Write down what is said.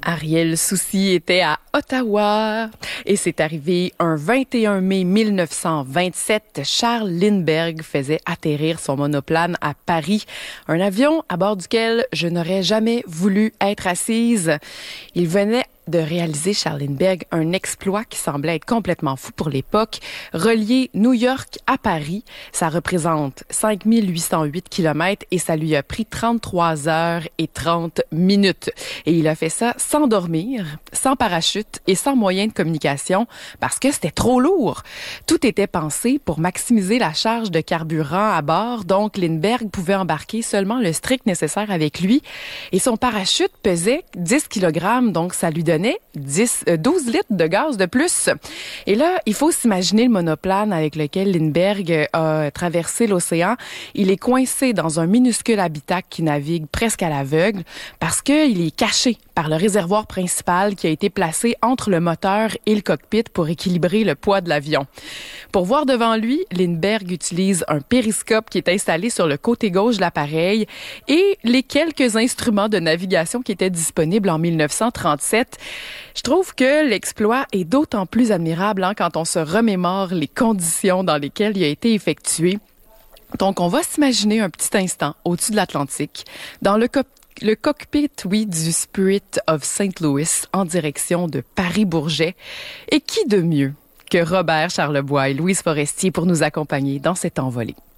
Ariel Soucy était à Ottawa et c'est arrivé un 21 mai 1927. Charles Lindbergh faisait atterrir son monoplane à Paris, un avion à bord duquel je n'aurais jamais voulu être assise. Il venait de réaliser, Charles Lindbergh, un exploit qui semblait être complètement fou pour l'époque, relier New York à Paris. Ça représente 5808 kilomètres et ça lui a pris 33 heures et 30 minutes. Et il a fait ça sans dormir, sans parachute et sans moyen de communication parce que c'était trop lourd. Tout était pensé pour maximiser la charge de carburant à bord, donc Lindbergh pouvait embarquer seulement le strict nécessaire avec lui et son parachute pesait 10 kg, donc ça lui donnait 12 litres de gaz de plus. Et là, il faut s'imaginer le monoplane avec lequel Lindbergh a traversé l'océan. Il est coincé dans un minuscule habitacle qui navigue presque à l'aveugle parce qu'il est caché par le réservoir principal qui a été placé entre le moteur et le cockpit pour équilibrer le poids de l'avion. Pour voir devant lui, Lindbergh utilise un périscope qui est installé sur le côté gauche de l'appareil et les quelques instruments de navigation qui étaient disponibles en 1937. Je trouve que l'exploit est d'autant plus admirable quand on se remémore les conditions dans lesquelles il a été effectué. Donc, on va s'imaginer un petit instant au-dessus de l'Atlantique, dans le cockpit, oui, du Spirit of St. Louis en direction de Paris-Bourget. Et qui de mieux que Robert Charlebois et Louise Forestier pour nous accompagner dans cette envolée?